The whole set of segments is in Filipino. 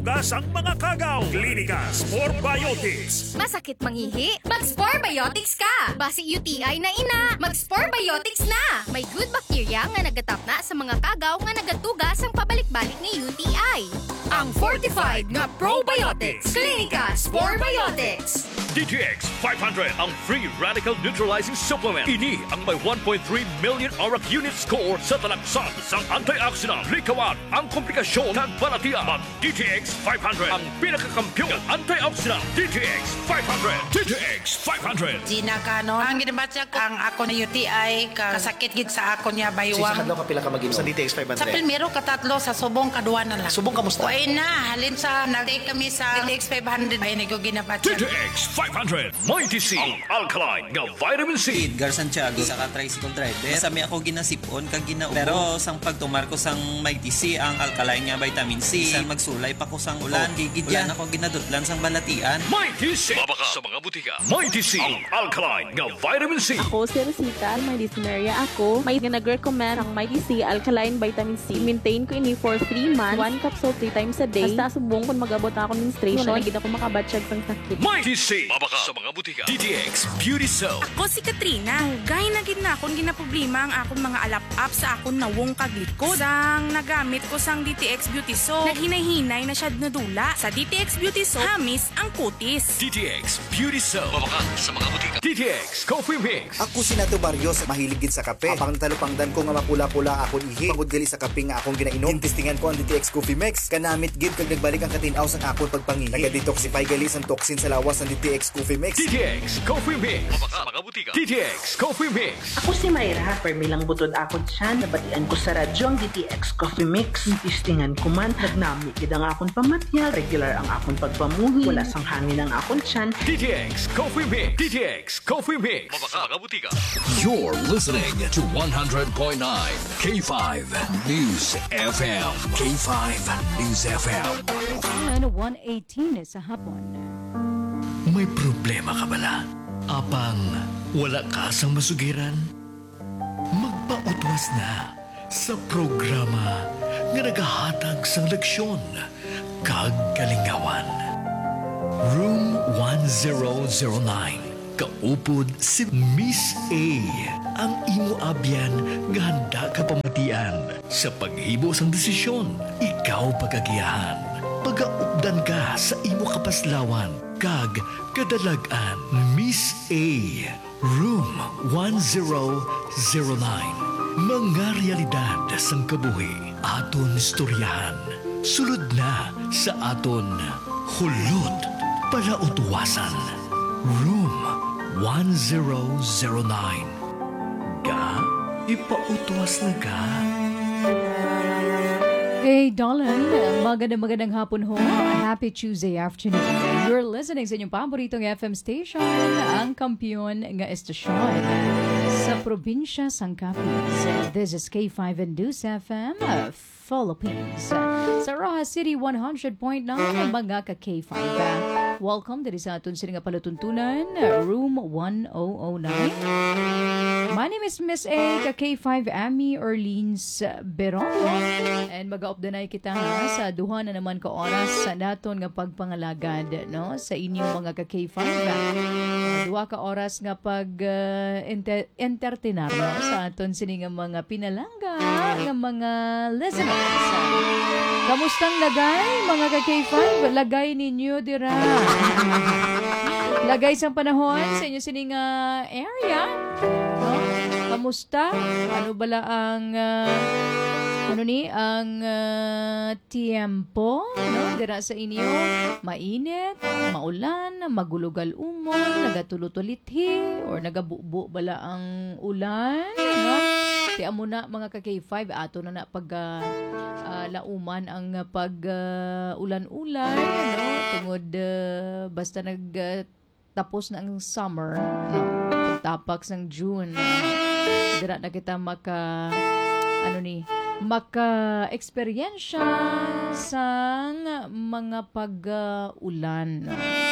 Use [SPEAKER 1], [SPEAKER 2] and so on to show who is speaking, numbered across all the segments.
[SPEAKER 1] Gas ang mga kagaw. Klinika Sporbiotics.
[SPEAKER 2] Masakit mangihi? Mag-Sporbiotics ka! Basi UTI na ina, mag-Sporbiotics na! May good bacteria nga nagatap na sa mga kagaw nga nagatugas ang pabalik-balik ng UTI. Ang fortified nga probiotics. Klinika Sporbiotics.
[SPEAKER 3] DTX 500 ang free radical neutralizing supplement. Ini ang may 1.3 million ORAC unit score sa talaksan sang antioxidant. Likawan ang komplikasyon ng balatian. Mag DTX 500 ang pinakakampiyon ng antioxidant. DTX 500. DTX 500.
[SPEAKER 4] Gina Cano, ang ginabatsa ko ang ako na UTI, kasakit gid sa ako niya
[SPEAKER 5] Sa
[SPEAKER 4] baywang.
[SPEAKER 5] kadlaw ka pila ka mag-inom sa DTX 500?
[SPEAKER 4] Sa primero katatlo, sa subong kaduwa na lang.
[SPEAKER 5] Subong kamusta?
[SPEAKER 4] Uy na, halin sa nag-take kami sa DTX 500. Ay, nag ginabatsa.
[SPEAKER 3] DTX 500. Mighty C. Ang alkaline nga vitamin C.
[SPEAKER 6] Edgar Santiago sa tricycle driver. Sami ako ginasipon kag ginao. Pero sang pagtumar ko sang Mighty C ang alkaline nga vitamin C. Sang magsulay pa ko sang ulan. Gigidyan ako ginadutlan sang balatian.
[SPEAKER 3] Mighty C. Mabaka sa mga butika. Mighty C. Ang alkaline nga vitamin C.
[SPEAKER 7] Ako si Rosita, may dyspnea ako. May nag-recommend ang Mighty C Alkaline Vitamin C. Maintain ko ini for 3 months. 1 capsule 3 times a day. Basta subong kung mag-abot ako ng menstruation. Nagigit ako makabatsyag sang sakit.
[SPEAKER 3] Mighty C. Mabaka sa mga butika. DTX Beauty Soap.
[SPEAKER 8] Ako si Katrina. Hugay na gid na akong ginaproblema ang akong mga alap-up sa akong nawong kaglikod. Sang nagamit ko sang DTX Beauty Soap, naghinay-hinay na siya nadula. Sa DTX Beauty Soap, hamis ang kutis.
[SPEAKER 3] DTX Beauty Soap. Mabaka sa mga butika. DTX Coffee Mix.
[SPEAKER 9] Ako si Nato Barrios, mahiligid sa kape. Apang talupangdan ko nga mapula-pula akong ihi. Pagod gali sa kape nga akong ginainom. Tintistingan ko ang DTX Coffee Mix. Kanamit gid kag nagbalik ang katinaw sa akong pagpangihi. Naga-detoxify gali sang toxin sa lawas ng DTX Coffee Mix.
[SPEAKER 3] DTX Coffee Mix. Mabaka sa mga butika. DTX Coffee Mix.
[SPEAKER 10] Ako si Mayra, permilang butod ako dyan. Nabatian ko sa radyo ang DTX Coffee Mix. Tistingan ko man, nagnami gid ang akong pamatyal. Regular ang akong pagpamuhi. Wala sang hangin ang akong tiyan.
[SPEAKER 3] DTX Coffee Mix. DTX Coffee Mix. Mabaka sa mga butika.
[SPEAKER 11] You're listening to 100.9 K5 News FM. K5 News FM.
[SPEAKER 12] 118 sa hapon.
[SPEAKER 11] May problema ka bala? Apang wala ka sang masugiran? Magpautwas na sa programa nga nagahatag sang leksyon kag kalingawan. Room 1009. Kaupod si Miss A, ang imo abyan nga handa ka pamatian sa paghibo sang desisyon. Ikaw pagagiyahan, pagaupdan ka sa imo kapaslawan kag kadalagan. Miss A, Room 1009. Mga realidad sang kabuhi aton istoryahan. Sulod na sa aton hulot palautwasan. Room 1009. Ga, ipautwas na ka.
[SPEAKER 12] Hey, Dolan. Magandang hapon ho. Happy Tuesday afternoon. You're listening sa inyong paboritong FM station, ang kampiyon nga estasyon sa probinsya sang Capiz. This is K5 and News FM, Philippines. Sa Rojas City 100.9, mga ka-K5. Welcome dito sa aton sininga palutuntunan, Room 1009. My name is Miss A, ka-K5 Amy Orleans Beron. And mag-updanay kita sa duha na naman ka oras sa naton nga pagpangalagad, no? Sa inyong mga ka-K5. Duha ka oras nga entertainar, no? Sa aton sininga mga pinalangga nga mga listeners. Kamustang lagay, mga ka-K5? Lagay ninyo dira. Lagay sa panahon sa inyo sining area. No? Kamusta? Ano bala ang tiempo, no? Dira sa inyo, mainit, maulan, magulugal umon, nagatulutuliti, or nagabubo bala ang ulan, no? Tiyan mo na mga ka-K5, ato na pag lauman ang pag ulan-ulan, no? Tungod basta tapos na ang summer, no? Pagtapak ng June, dira na kita maka-eksperyensya sang mga pag-ulan.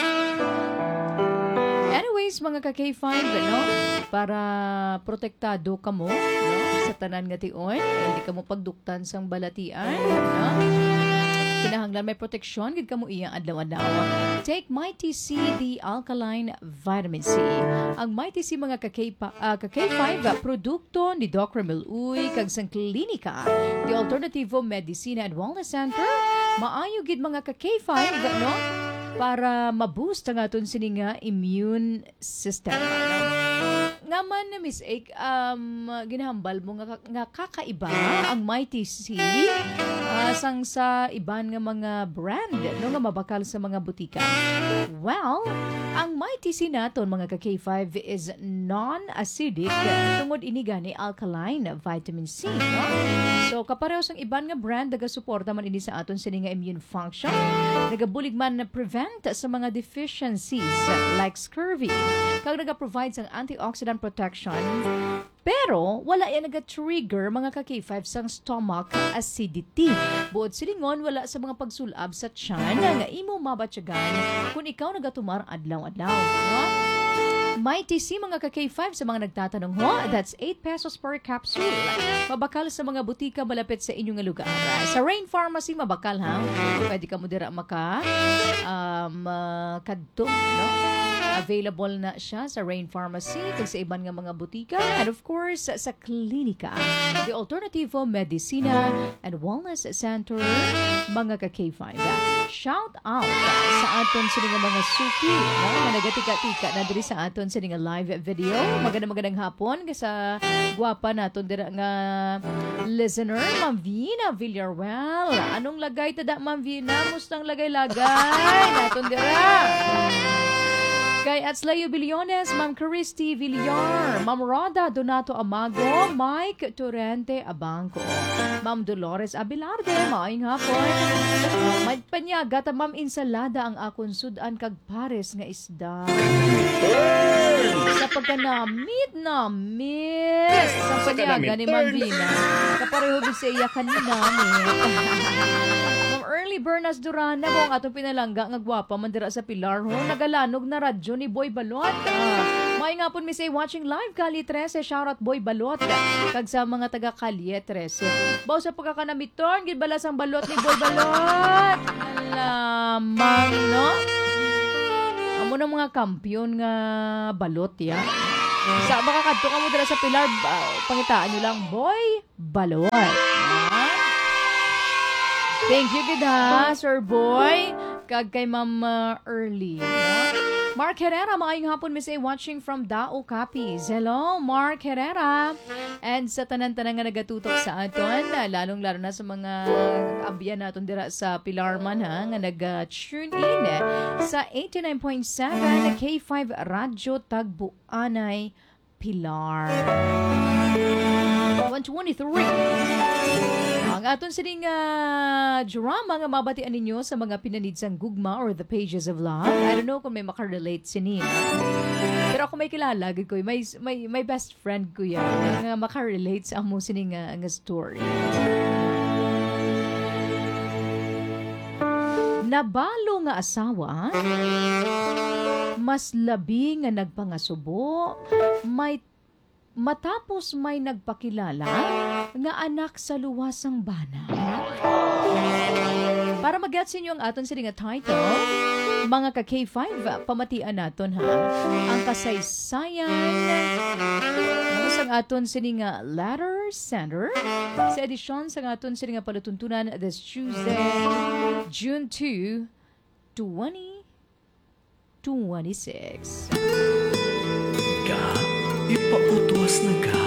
[SPEAKER 12] Anyways, mga ka-K5, no? Para protektado ka mo, no? Sa tanan nga tion, hindi ka mo pagduktan sang balatian, no? Kinahanglan may proteksyon gid kamo iya adlaw-adlaw. Take Mighty C, the alkaline vitamin C. Ang Mighty C mga ka-K5 produkto ni Dr. Meluy kag sang klinika, the Alternativo Medicina and Wellness Center. Maayo gid mga ka-K5 no para ma-boost ang aton sininga immune system. Naman na Miss Ek, ginahambal mo nga kakaiba ang Mighty C sang sa iban nga mga brand no nga mabakal sa mga butika. Well, ang Mighty C naton mga ka-K5 is non-acidic tungod ini gani alkaline vitamin C, no? So kapareho sang iban nga brand nagasuporta man ini sa aton sini nga immune function. Nagabulig man na prevent sa mga deficiencies like scurvy. Kag naga-provide sang antioxidant protection. Pero wala yan naga-trigger mga ka-K5 sang stomach acidity. Buod silingon wala sa mga pagsulab sa tiyan nga imo mabatyagan kung ikaw nagatumar adlaw-adlaw, no? Mighty C mga ka-K5 sa mga nagtatanong ho, that's 8 pesos per capsule. Mabakal sa mga butika malapit sa inyong lugar. Sa Rain Pharmacy mabakal ha. Pwede ka mo dira kadto, no? Available na siya sa Rain Pharmacy kag sa iban nga mga butika and of course sa klinika, the Alternativo Medicina and Wellness Center mga ka-K5. Shout out sa aton sini nga mga suki no? Nga nagatika-tika na diri sa aton sini nga live video. Magandang hapon sa gwapa naton dira nga listener Ma'am Vina Villarreal. Anong lagay tada Ma'am Vina? Mustang lagay-lagay naton dira. Kay Atslayo Billones, Ma'am Christy Villar, Ma'am Roda Donato Amago, Mike Torrente Abangco, Ma'am Dolores Abelarde, maayong hapon. May panyaga ta Ma'am Insalada ang akon sudan kag pares nga isda. Sa pagkanamit. Sa panyaga ni Ma'am Vina. Kapareho din sa iya kanina. Early Bernas Durana mo ang atong pinalangga nga gwapa mandira sa Pilar ho nagalanog na radyo ni Boy Balot. May nga pon mi say watching live Kali 13, shout out Boy Balot kag sa mga taga Kali 13. Baw sa pagkakanamiton gid balas ang balot ni Boy Balot. Alamang no. Amo na mga kampiyon nga balot ya. Sa baka kadto ka mo dira sa Pilar pangitaan nyo lang Boy Balot. Thank you good ha, Sir Boy. Kag kay Ma'am Early. Mark Herrera, maayong hapon mi say watching from Dao Capiz. Hello, Mark Herrera. And sa tanan-tanan nga nagatutok sa aton, lalong-lalo na sa mga abyan naton dira sa Pilarman ha, nga nag-tune in sa 89.7 K5 Radyo Tagbuanay, Pilar. 123. Ang aton sining drama nga mabatian ninyo sa mga pinanidsang gugma or the pages of love. I don't know kung may makarelate sinin. Pero ako may kilala, ko, may best friend ko yan nga makarelate sa amo sining nga story. Nabalo nga asawa, mas labi nga nagpangasubo, matapos may nagpakilala nga anak sa luwasang bana. Para mag-get sa inyo ang aton sining nga title, mga ka-K5, pamatian naton ha. Ang kasaysayan sang aton sining nga letter center sa edisyon sang aton sining nga palatuntunan this Tuesday, June 2, 2026.
[SPEAKER 11] Ipautwas na ka.